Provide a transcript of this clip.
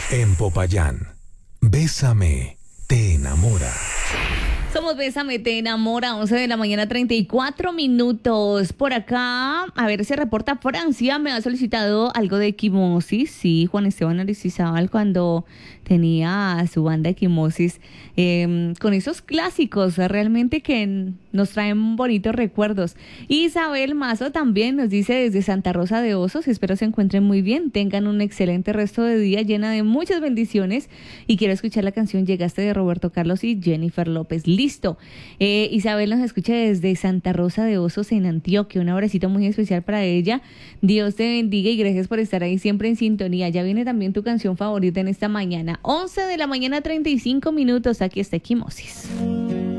En Popayán, Bésame, te enamora. Somos Bésame, te enamora, 11 de la mañana, 34 minutos. Por acá, a ver, se reporta Francia, me ha solicitado algo de Equimosis. Sí, Juan Esteban Aristizábal, cuando tenía su banda Equimosis, con esos clásicos realmente que nos traen bonitos recuerdos. Isabel Mazo también nos dice desde Santa Rosa de Osos, espero se encuentren muy bien, tengan un excelente resto de día llena de muchas bendiciones, y quiero escuchar la canción Llegaste de Roberto Carlos y Jennifer López. Listo. Isabel nos escucha desde Santa Rosa de Osos en Antioquia. Un abracito muy especial para ella. Dios te bendiga y gracias por estar ahí siempre en sintonía. Ya viene también tu canción favorita en esta mañana. 11 de la mañana, 35 minutos. Aquí está Equimosis.